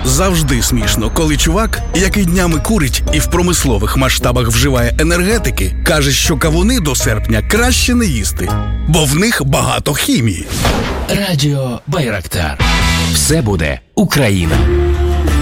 Завжди смішно, коли чувак, який днями курить і в промислових масштабах вживає енергетики, каже, що кавуни до серпня краще не їсти, бо в них багато хімії. Радіо Байрактар. Все буде Україна.